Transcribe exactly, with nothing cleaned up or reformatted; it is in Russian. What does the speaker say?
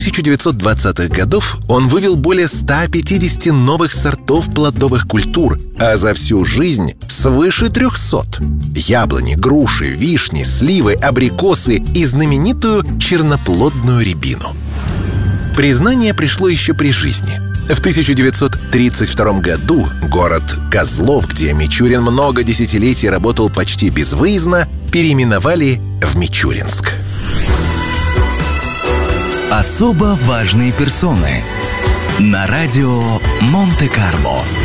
тысяча девятьсот двадцатых годов он вывел более ста пятидесяти новых сортов плодовых культур, а за всю жизнь свыше трехсот. Яблони, груши, вишни, сливы, абрикосы и знаменитую черноплодную рябину. Признание пришло еще при жизни. В тысяча девятьсот тридцать втором году город Козлов, где Мичурин много десятилетий работал почти безвыездно, переименовали в Мичуринск. Особо важные персоны на радио Монте-Карло.